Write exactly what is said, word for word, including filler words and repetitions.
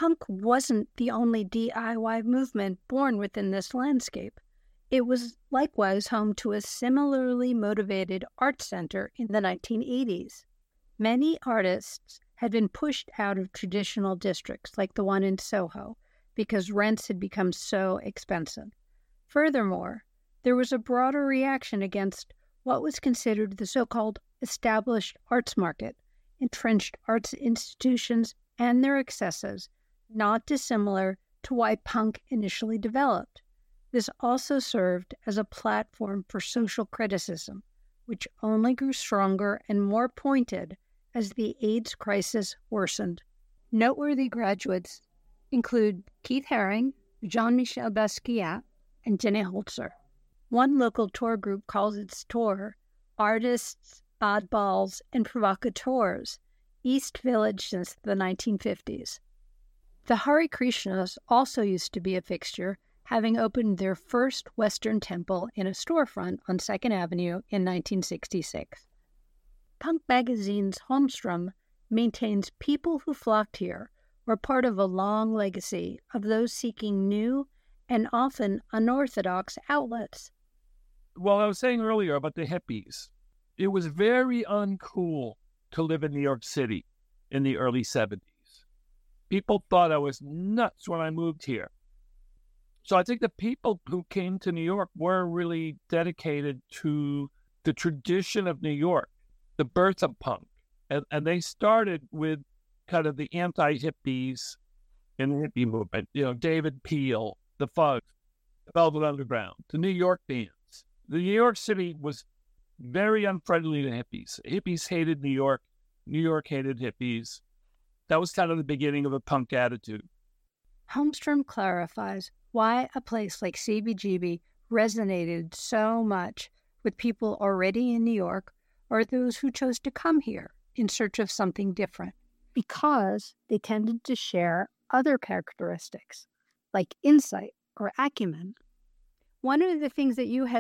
Punk wasn't the only D I Y movement born within this landscape. It was likewise home to a similarly motivated art center in the nineteen eighties. Many artists had been pushed out of traditional districts like the one in Soho because rents had become so expensive. Furthermore, there was a broader reaction against what was considered the so-called established arts market, entrenched arts institutions and their excesses, not dissimilar to why punk initially developed. This also served as a platform for social criticism, which only grew stronger and more pointed as the AIDS crisis worsened. Noteworthy graduates include Keith Haring, Jean-Michel Basquiat, and Jenny Holzer. One local tour group calls its tour Artists, Oddballs, and Provocateurs, East Village since the nineteen fifties. The Hare Krishnas also used to be a fixture, having opened their first Western temple in a storefront on second Avenue in nineteen sixty-six. Punk Magazine's Holmstrom maintains people who flocked here were part of a long legacy of those seeking new and often unorthodox outlets. Well, I was saying earlier about the hippies. It was very uncool to live in New York City in the early seventies. People thought I was nuts when I moved here. So I think the people who came to New York were really dedicated to the tradition of New York, the birth of punk. And, and they started with kind of the anti-hippies in the hippie movement. You know, David Peel, the Fugs, the Velvet Underground, the New York bands. The New York City was very unfriendly to hippies. Hippies hated New York. New York hated hippies. That was kind of the beginning of a punk attitude. Holmstrom clarifies why a place like C B G B resonated so much with people already in New York or those who chose to come here in search of something different, because they tended to share other characteristics like insight or acumen. One of the things that you had